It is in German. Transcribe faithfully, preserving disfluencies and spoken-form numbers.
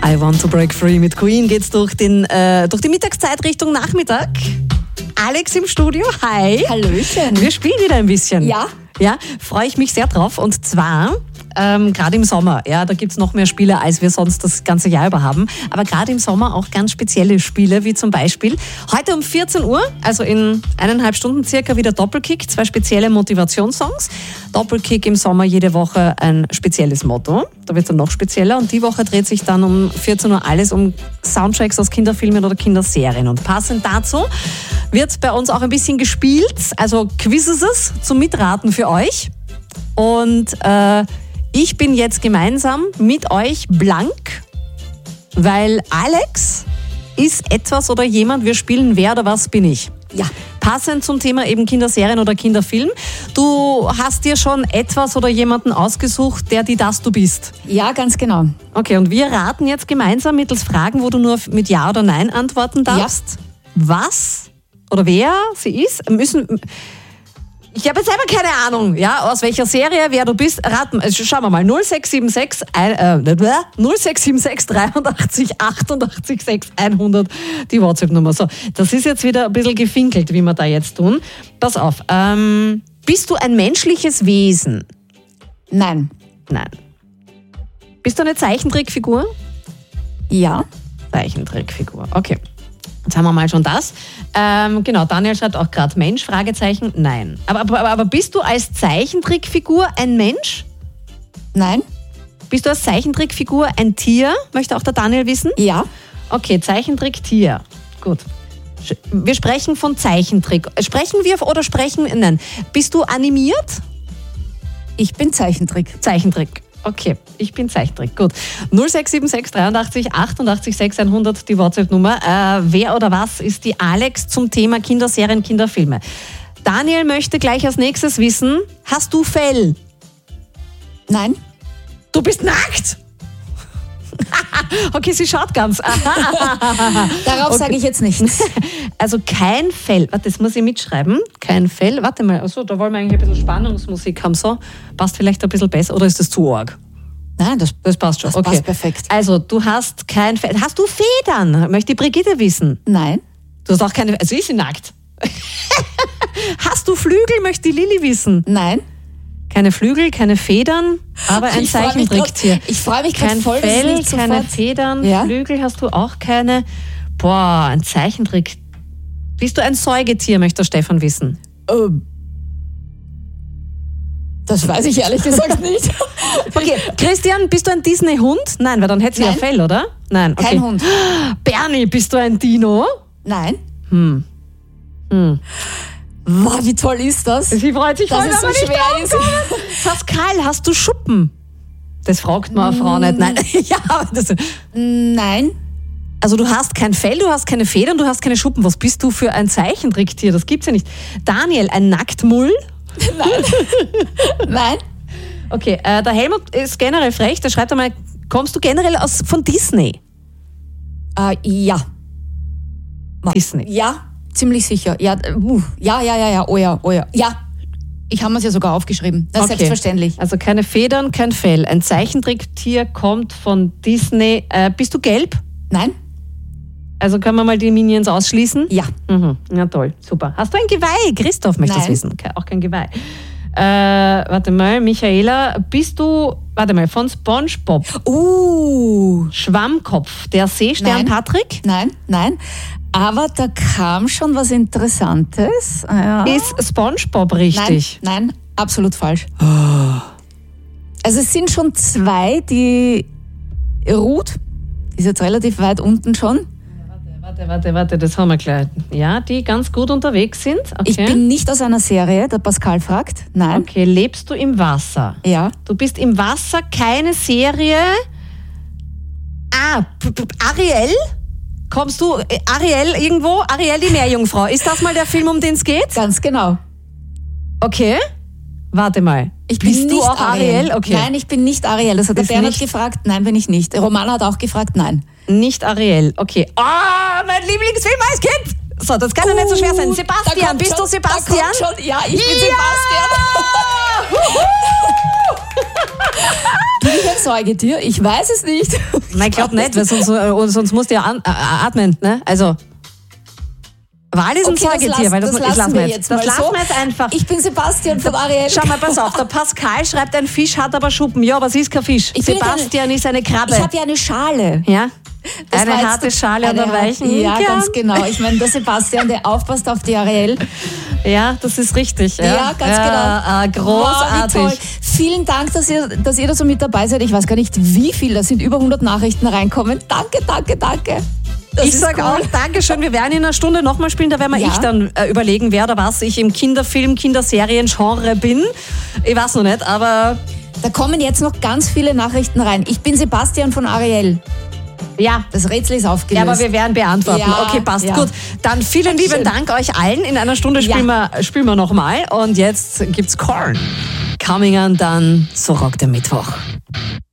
I Want to Break Free mit Queen geht's durch, den, äh, durch die Mittagszeit Richtung Nachmittag. Alex im Studio, hi. Hallöchen. Wir spielen wieder ein bisschen. Ja. Ja, freue ich mich sehr drauf. Und zwar, ähm, gerade im Sommer, ja, da gibt's noch mehr Spiele, als wir sonst das ganze Jahr über haben. Aber gerade im Sommer auch ganz spezielle Spiele, wie zum Beispiel heute um vierzehn Uhr, also in eineinhalb Stunden circa, wieder Doppelkick, zwei spezielle Motivationssongs. Doppelkick im Sommer jede Woche ein spezielles Motto. Da wird es dann noch spezieller. Und die Woche dreht sich dann um vierzehn Uhr alles um Soundtracks aus Kinderfilmen oder Kinderserien. Und passend dazu wird bei uns auch ein bisschen gespielt, also Quizzes zum Mitraten für euch. Und äh, ich bin jetzt gemeinsam mit euch blank, weil Alex ist etwas oder jemand, wir spielen Wer oder was bin ich. Ja. Passend zum Thema eben Kinderserien oder Kinderfilm. Du hast dir schon etwas oder jemanden ausgesucht, der die das du bist. Ja, ganz genau. Okay, und wir raten jetzt gemeinsam mittels Fragen, wo du nur mit Ja oder Nein antworten darfst. Ja. Was oder wer sie ist, müssen... Ich habe jetzt selber keine Ahnung, ja, aus welcher Serie, wer du bist. Raten, also schauen wir mal, null sechs sieben sechs, äh, null sechs sieben sechs dreiundachtzig achtundachtzig sechs hundert, die WhatsApp-Nummer. So, das ist jetzt wieder ein bisschen gefinkelt, wie wir da jetzt tun. Pass auf, ähm, bist du ein menschliches Wesen? Nein. Nein. Bist du eine Zeichentrickfigur? Ja. Zeichentrickfigur, okay. Jetzt haben wir mal schon das. Ähm, genau, Daniel schreibt auch gerade Mensch, Fragezeichen, nein. Aber, aber, aber bist du als Zeichentrickfigur ein Mensch? Nein. Bist du als Zeichentrickfigur ein Tier? Möchte auch der Daniel wissen? Ja. Okay, Zeichentrick-Tier. Gut. Wir sprechen von Zeichentrick. Sprechen wir oder sprechen... Nein. Bist du animiert? Ich bin Zeichentrick. Zeichentrick. Okay, ich bin Zeichentrick. Gut. null sechs sieben sechs dreiundachtzig achtundachtzig sechs hundert, die WhatsApp-Nummer. Äh, wer oder was ist die Alex zum Thema Kinderserien, Kinderfilme? Daniel möchte gleich als nächstes wissen, hast du Fell? Nein. Du bist nackt? Okay, sie schaut ganz. Darauf Okay. sage ich jetzt nichts. Also kein Fell. Warte, das muss ich mitschreiben. Kein Fell. Warte mal. Achso, da wollen wir eigentlich ein bisschen Spannungsmusik haben. So, passt vielleicht ein bisschen besser oder ist das zu arg? Nein, das, Das passt schon. das Okay. passt perfekt. Also, du hast kein Fell. Hast du Federn? Möchte die Brigitte wissen. Nein. Du hast auch keine. Also, ist sie nackt. Hast du Flügel? Möchte die Lilly wissen. Nein. Keine Flügel, keine Federn, aber ein Ich freu mich Zeichentricktier. grad- ich freu mich grad Kein voll, dass es Fell, nicht keine sofort- Federn, Ja? Flügel hast du auch keine. Boah, ein Zeichentrick. Bist du ein Säugetier, möchte der Stefan wissen. Ähm. Das weiß ich ehrlich gesagt nicht. Okay, Christian, bist du ein Disney-Hund? Nein, weil dann hätte sie ja Nein. Fell, oder? Nein, okay. Kein Hund. Bernie, bist du ein Dino? Nein. Hm. Hm. Wow, wie toll ist das? Sie freut sich Dass voll, es so wenn wir nicht schwer ist. draufkommen. Pascal, hast du Schuppen? Das fragt man eine Frau nicht. Nein, ja, aber das, Nein. also du hast kein Fell, du hast keine Federn, du hast keine Schuppen. Was bist du für ein Zeichentricktier? Das gibt's ja nicht. Daniel, ein Nacktmull? Nein. Okay, äh, der Helmut ist generell frech. Der schreibt einmal, kommst du generell aus von Disney? Äh, ja. Disney. Ja, ziemlich sicher. Ja, äh, uh, ja, ja, ja, ja, oh ja, oh ja. Ja, ich habe es ja sogar aufgeschrieben. Das ist Okay. selbstverständlich. Also keine Federn, kein Fell. Ein Zeichentricktier kommt von Disney. Äh, bist du gelb? Nein? Also können wir mal die Minions ausschließen? Ja. Mhm. Ja, toll, super. Hast du ein Geweih? Christoph möchte das Nein. wissen. Okay, auch kein Geweih. Äh, warte mal, Michaela, bist du, warte mal, von SpongeBob, Uh, Schwammkopf, der Seestern Nein. Patrick? nein, nein. Aber da kam schon was Interessantes. Ja. Ist SpongeBob richtig? Nein, nein, absolut falsch. Also es sind schon zwei, die Ruth, die ist jetzt relativ weit unten schon. Warte, warte, warte, das haben wir gleich. Ja, die ganz gut unterwegs sind. Okay. Ich bin nicht aus einer Serie, der Pascal fragt. Nein. Okay, lebst du im Wasser? Ja. Du bist im Wasser, keine Serie. Ah, P- P- Ariel? Kommst du, äh, Ariel irgendwo? Ariel die Meerjungfrau. Ist das mal der Film, um den es geht? Ganz genau. Okay. Warte mal. Ich bin Bist nicht du auch Ariel? Okay. Nein, ich bin nicht Ariel. Das hat der Bist Bernhard nicht- gefragt. Nein, bin ich nicht. Romana hat auch gefragt. Nein. Nicht Ariel. Okay. Ah, mein Lieblingsfilm als Kind. So, das kann ja nicht so schwer sein. Uh, da Sebastian, kommt bist schon, du Sebastian? Da kommt schon. Ja, ich bin Ja! Sebastian. Juhu! Bin ich ein Säugetier? Ich weiß es nicht. Nein, ich glaube nicht, weil sonst, äh, sonst musst du ja an, äh, atmen, ne? Also, Wal ist ein Okay, das Säugetier, lassen- weil das, das das lassen lassen wir wir jetzt jetzt. Das mal lassen so. wir jetzt einfach. Ich bin Sebastian von Ariel. Schau mal, pass auf, der Pascal schreibt, ein Fisch hat aber Schuppen. Ja, aber es ist kein Fisch. Ich bin Sebastian ist eine Krabbe. Ich habe ja eine Schale. ja? Das Eine war jetzt harte der- Schale und eine einen weichen Ja, Kern. ganz genau. Ich meine, der Sebastian, der aufpasst auf die Ariel. Ja, das ist richtig. Ja, Ja, ganz ja, genau. Äh, großartig. Wow, wie toll. Vielen Dank, dass ihr, dass ihr da so mit dabei seid. Ich weiß gar nicht, wie viel. Da sind über hundert Nachrichten reinkommen. Danke, danke, danke. Das Ich ist sage cool. auch Dankeschön. Wir werden in einer Stunde nochmal spielen. Da werden wir Ja. ich dann äh, überlegen, wer oder was ich im Kinderfilm, Kinderserien-Genre bin. Ich weiß noch nicht, aber Da kommen jetzt noch ganz viele Nachrichten rein. Ich bin Sebastian von Ariel. ja. Das Rätsel ist aufgelöst. Ja, aber wir werden beantworten. Ja, okay, passt. ja. Gut. Dann vielen lieben Dankeschön. Dank euch allen. In einer Stunde spielen Ja. wir, spielen wir nochmal. Und jetzt gibt's Korn. Coming an dann, so rockt der Mittwoch.